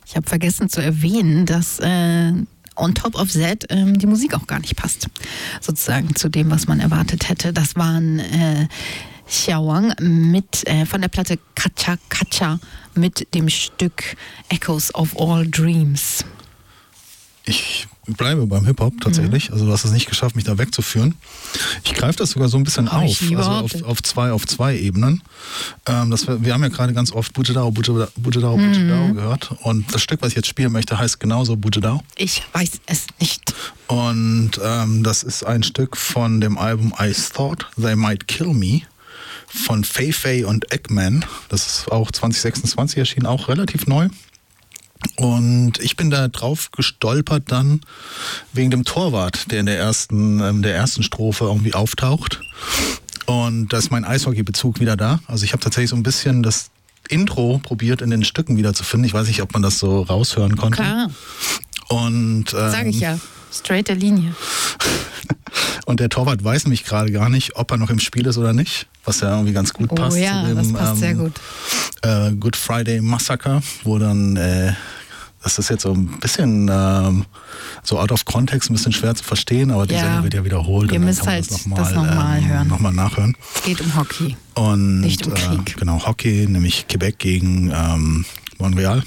Ich habe vergessen zu erwähnen, dass on top of that die Musik auch gar nicht passt. Sozusagen zu dem, was man erwartet hätte. Das waren Xiaowang mit von der Platte Kacha Kacha mit dem Stück Echoes of All Dreams. Ich bleibe beim Hip-Hop tatsächlich. Also du hast es nicht geschafft, mich da wegzuführen. Ich greife das sogar so ein bisschen auf. Also auf zwei Ebenen. Wir haben ja gerade ganz oft Bujidao gehört. Und das Stück, was ich jetzt spielen möchte, heißt genauso Bujidao. Ich weiß es nicht. Und das ist ein Stück von dem Album I Thought They Might Kill Me von Fei Fei und Eggman. Das ist auch 2026 erschienen, auch relativ neu. Und ich bin da drauf gestolpert dann wegen dem Torwart, der in der ersten Strophe irgendwie auftaucht. Und da ist mein Eishockey-Bezug wieder da. Also ich habe tatsächlich so ein bisschen das Intro probiert in den Stücken wieder zu finden. Ich weiß nicht, ob man das so raushören konnte. Klar. Und sag ich ja. Straighte Linie. Und der Torwart weiß nämlich gerade gar nicht, ob er noch im Spiel ist oder nicht, was ja irgendwie ganz gut passt. Oh ja, zu dem, das passt sehr gut. Good Friday Massacre, wo dann, das ist jetzt so ein bisschen so out of context, ein bisschen schwer zu verstehen, aber die Sendung wird ja wiederholt. Ihr müsst halt das nochmal hören. Nochmal nachhören. Es geht um Hockey, und, nicht um Krieg. Genau, Hockey, nämlich Quebec gegen Montreal.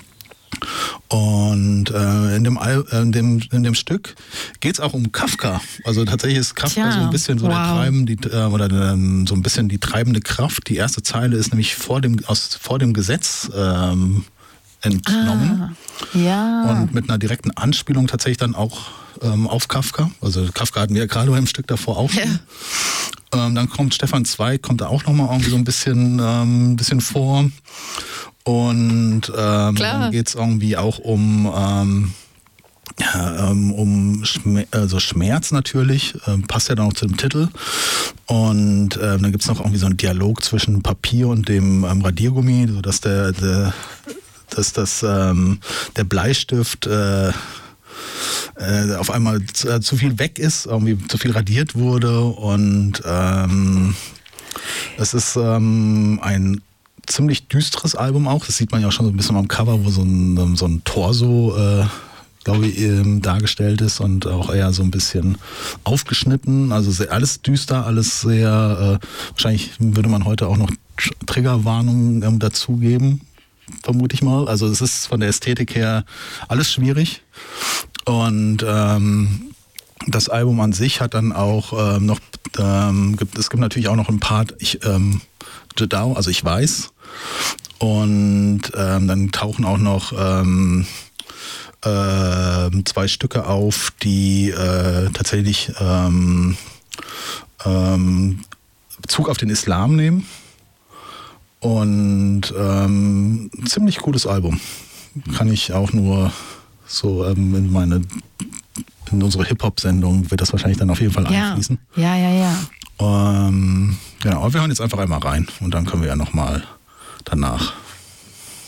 Und in dem Stück geht es auch um Kafka. Also tatsächlich ist Kafka so ein bisschen so der so ein bisschen die treibende Kraft. Die erste Zeile ist nämlich vor dem Gesetz entnommen. Ja. Und mit einer direkten Anspielung tatsächlich dann auch auf Kafka. Also Kafka hatten wir ja gerade beim Stück davor auch schon. Ja. Dann kommt Stefan Zweig, kommt da auch nochmal irgendwie so ein bisschen vor. Und dann geht es irgendwie auch um Schmerz natürlich, passt ja dann auch zu dem Titel. Und dann gibt es noch irgendwie so einen Dialog zwischen Papier und dem Radiergummi, sodass der Bleistift auf einmal zu viel weg ist, irgendwie zu viel radiert wurde. Und es ist ein ziemlich düsteres Album auch. Das sieht man ja auch schon so ein bisschen am Cover, wo so ein Torso, glaube ich, dargestellt ist und auch eher so ein bisschen aufgeschnitten. Also alles düster, alles sehr, wahrscheinlich würde man heute auch noch Triggerwarnungen dazugeben, vermute ich mal. Also es ist von der Ästhetik her alles schwierig. Und das Album an sich hat dann auch noch, es gibt natürlich auch noch ein Part, Jedao, also ich weiß. Und dann tauchen auch noch 2 Stücke auf, die tatsächlich Bezug auf den Islam nehmen. Und ziemlich cooles Album. Kann ich auch nur so in unsere Hip-Hop-Sendung wird das wahrscheinlich dann auf jeden Fall einfließen. Ja. Genau, aber wir hören jetzt einfach einmal rein und dann können wir ja nochmal danach